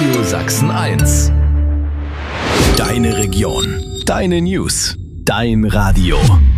Radio Sachsen 1. Deine Region, deine News, dein Radio.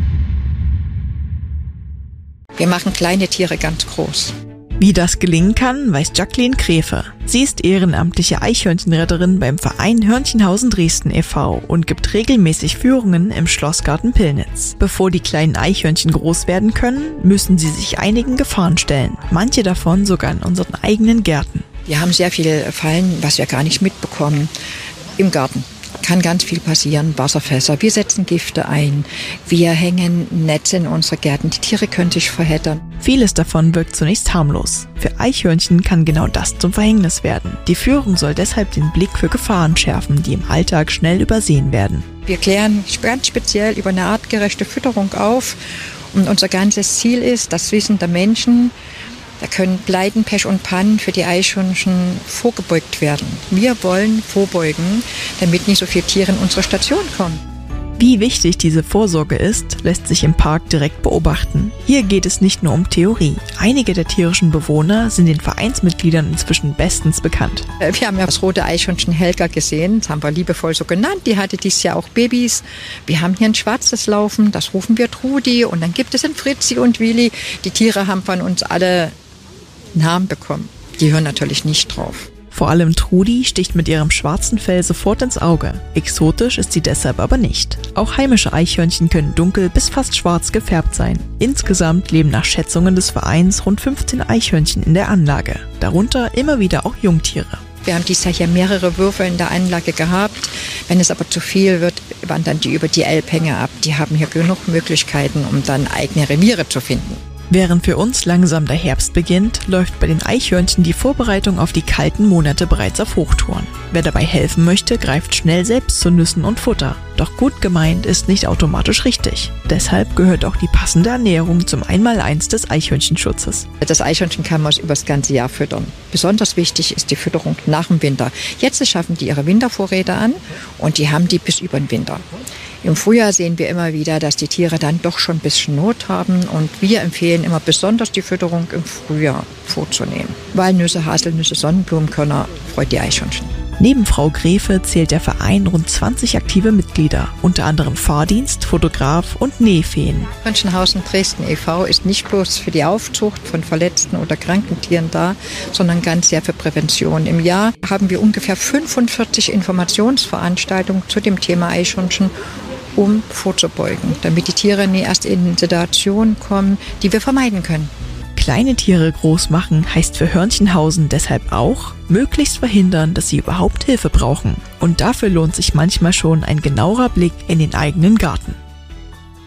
Wir machen kleine Tiere ganz groß. Wie das gelingen kann, weiß Jacqueline Kräfe. Sie ist ehrenamtliche Eichhörnchenretterin beim Verein Hörnchenhausen Dresden e.V. und gibt regelmäßig Führungen im Schlossgarten Pillnitz. Bevor die kleinen Eichhörnchen groß werden können, müssen sie sich einigen Gefahren stellen. Manche davon sogar in unseren eigenen Gärten. Wir haben sehr viele Fallen, was wir gar nicht mitbekommen. Im Garten kann ganz viel passieren. Wasserfässer, wir setzen Gifte ein, wir hängen Netze in unsere Gärten, die Tiere können sich verheddern. Vieles davon wirkt zunächst harmlos. Für Eichhörnchen kann genau das zum Verhängnis werden. Die Führung soll deshalb den Blick für Gefahren schärfen, die im Alltag schnell übersehen werden. Wir klären ganz speziell über eine artgerechte Fütterung auf und unser ganzes Ziel ist, das Wissen der Menschen, da können Pleiten, Pech und Pannen für die Eichhörnchen vorgebeugt werden. Wir wollen vorbeugen, damit nicht so viele Tiere in unsere Station kommen. Wie wichtig diese Vorsorge ist, lässt sich im Park direkt beobachten. Hier geht es nicht nur um Theorie. Einige der tierischen Bewohner sind den Vereinsmitgliedern inzwischen bestens bekannt. Wir haben ja das rote Eichhörnchen Helga gesehen, das haben wir liebevoll so genannt. Die hatte dieses Jahr auch Babys. Wir haben hier ein schwarzes laufen, das rufen wir Trudi. Und dann gibt es ein Fritzi und Willi. Die Tiere haben von uns alle Namen bekommen. Die hören natürlich nicht drauf. Vor allem Trudi sticht mit ihrem schwarzen Fell sofort ins Auge. Exotisch ist sie deshalb aber nicht. Auch heimische Eichhörnchen können dunkel bis fast schwarz gefärbt sein. Insgesamt leben nach Schätzungen des Vereins rund 15 Eichhörnchen in der Anlage. Darunter immer wieder auch Jungtiere. Wir haben dieses Jahr hier mehrere Würfe in der Anlage gehabt. Wenn es aber zu viel wird, wandern die über die Elbhänge ab. Die haben hier genug Möglichkeiten, um dann eigene Reviere zu finden. Während für uns langsam der Herbst beginnt, läuft bei den Eichhörnchen die Vorbereitung auf die kalten Monate bereits auf Hochtouren. Wer dabei helfen möchte, greift schnell selbst zu Nüssen und Futter. Doch gut gemeint ist nicht automatisch richtig. Deshalb gehört auch die passende Ernährung zum Einmaleins des Eichhörnchenschutzes. Das Eichhörnchen kann man über das ganze Jahr füttern. Besonders wichtig ist die Fütterung nach dem Winter. Jetzt schaffen die ihre Wintervorräte an und die haben die bis über den Winter. Im Frühjahr sehen wir immer wieder, dass die Tiere dann doch schon ein bisschen Not haben und wir empfehlen immer besonders die Fütterung im Frühjahr vorzunehmen. Walnüsse, Haselnüsse, Sonnenblumenkörner freut die Eichhörnchen. Neben Frau Gräfe zählt der Verein rund 20 aktive Mitglieder, unter anderem Fahrdienst, Fotograf und Nähfeen. Hörnchenhausen Dresden e.V. ist nicht bloß für die Aufzucht von verletzten oder kranken Tieren da, sondern ganz sehr für Prävention. Im Jahr haben wir ungefähr 45 Informationsveranstaltungen zu dem Thema Eichhörnchen, um vorzubeugen, damit die Tiere nie erst in Situationen kommen, die wir vermeiden können. Kleine Tiere groß machen heißt für Hörnchenhausen deshalb auch, möglichst verhindern, dass sie überhaupt Hilfe brauchen. Und dafür lohnt sich manchmal schon ein genauerer Blick in den eigenen Garten.